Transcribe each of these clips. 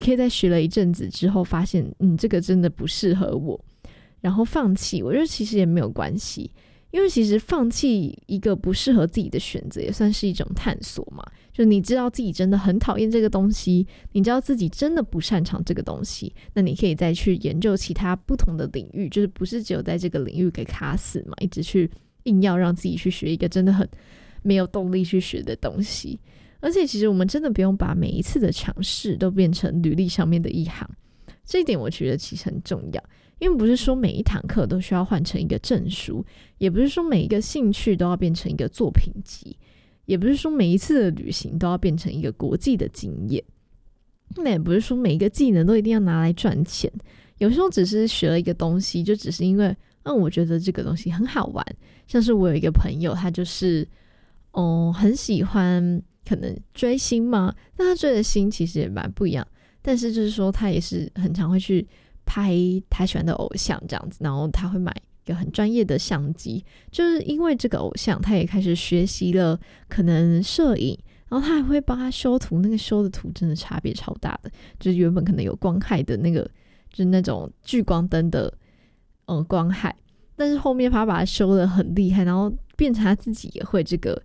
可以在学了一阵子之后发现这个真的不适合我，然后放弃，我觉得其实也没有关系。因为其实放弃一个不适合自己的选择也算是一种探索嘛，就你知道自己真的很讨厌这个东西，你知道自己真的不擅长这个东西，那你可以再去研究其他不同的领域，就是不是只有在这个领域给卡死嘛，一直去硬要让自己去学一个真的很没有动力去学的东西。而且其实我们真的不用把每一次的尝试都变成履历上面的一行，这一点我觉得其实很重要。因为不是说每一堂课都需要换成一个证书，也不是说每一个兴趣都要变成一个作品集，也不是说每一次的旅行都要变成一个国际的经验，那也不是说每一个技能都一定要拿来赚钱。有时候只是学了一个东西，就只是因为我觉得这个东西很好玩。像是我有一个朋友，他就是很喜欢可能追星嘛，那他追的星其实也蛮不一样，但是就是说他也是很常会去拍他喜欢的偶像这样子，然后他会买一个很专业的相机，就是因为这个偶像他也开始学习了可能摄影，然后他还会帮他修图，那个修的图真的差别超大的，就是原本可能有光害的那个就是那种聚光灯的光害，但是后面他把它修得很厉害，然后变成他自己也会这个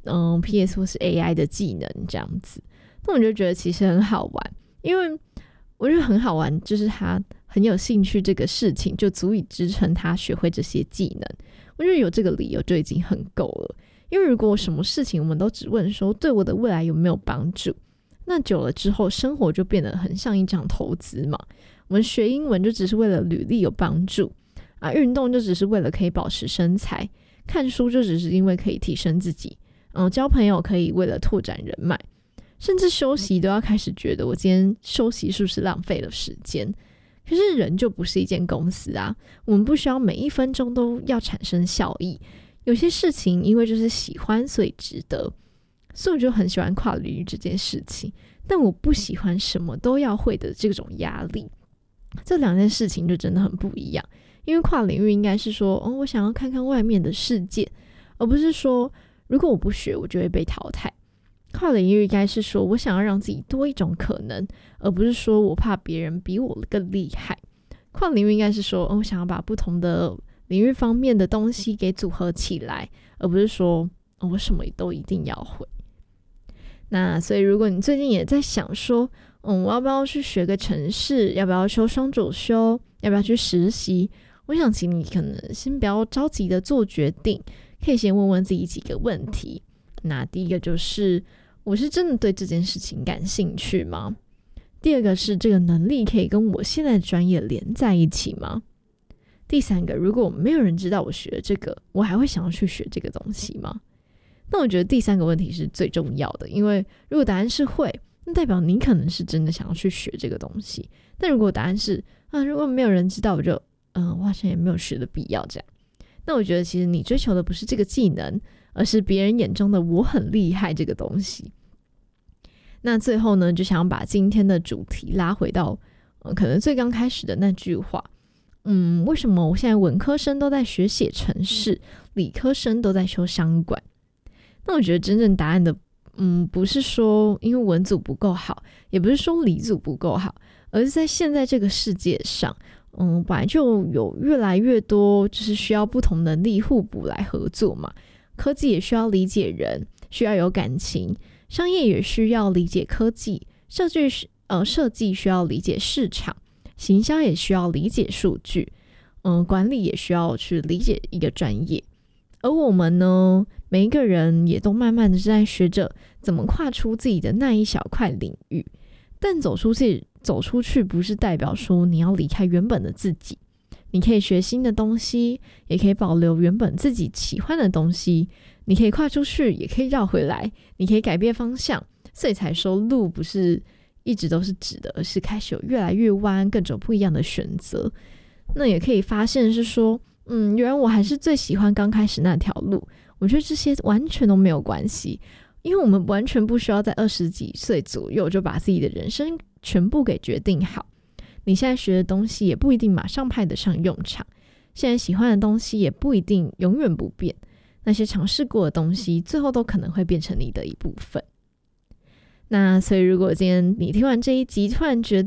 PS 或是 AI 的技能这样子。那我就觉得其实很好玩，因为我觉得很好玩，就是他很有兴趣这个事情就足以支撑他学会这些技能。我觉得有这个理由就已经很够了，因为如果什么事情我们都只问说对我的未来有没有帮助，那久了之后生活就变得很像一场投资嘛。我们学英文就只是为了履历有帮助啊，运动就只是为了可以保持身材，看书就只是因为可以提升自己，交朋友可以为了拓展人脉，甚至休息都要开始觉得我今天休息是不是浪费了时间。可是人就不是一间公司啊，我们不需要每一分钟都要产生效益，有些事情因为就是喜欢所以值得，所以我就很喜欢跨领域这件事情，但我不喜欢什么都要会的这种压力。这两件事情就真的很不一样，因为跨领域应该是说我想要看看外面的世界，而不是说如果我不学我就会被淘汰。跨领域应该是说我想要让自己多一种可能，而不是说我怕别人比我更厉害。跨领域应该是说我想要把不同的领域方面的东西给组合起来，而不是说我什么都一定要会。那所以如果你最近也在想说我要不要去学个程式，要不要修双主修，要不要去实习，我想请你可能先不要着急的做决定，可以先问问自己几个问题。那第一个就是我是真的对这件事情感兴趣吗？第二个是这个能力可以跟我现在的专业连在一起吗？第三个，如果没有人知道我学了这个，我还会想要去学这个东西吗？那我觉得第三个问题是最重要的，因为如果答案是会，那代表你可能是真的想要去学这个东西。但如果答案是如果没有人知道，我就我好像也没有学的必要这样。那我觉得其实你追求的不是这个技能，而是别人眼中的我很厉害这个东西。那最后呢，就想要把今天的主题拉回到可能最刚开始的那句话，为什么我现在文科生都在学写程式，理科生都在修商管？那我觉得真正答案的不是说因为文组不够好，也不是说理组不够好，而是在现在这个世界上本来就有越来越多就是需要不同能力互补来合作嘛。科技也需要理解人，需要有感情，商业也需要理解科技，设计需要理解市场，行销也需要理解数据，管理也需要去理解一个专业。而我们呢，每一个人也都慢慢的在学着怎么跨出自己的那一小块领域，但走出去不是代表说你要离开原本的自己，你可以学新的东西，也可以保留原本自己喜欢的东西，你可以跨出去，也可以绕回来，你可以改变方向。所以才说路不是一直都是直的，而是开始有越来越弯，各种不一样的选择。那也可以发现是说原来我还是最喜欢刚开始那条路。我觉得这些完全都没有关系，因为我们完全不需要在20几岁左右就把自己的人生全部给决定好。你现在学的东西也不一定马上派得上用场，现在喜欢的东西也不一定永远不变，那些尝试过的东西最后都可能会变成你的一部分。那所以如果今天你听完这一集突然觉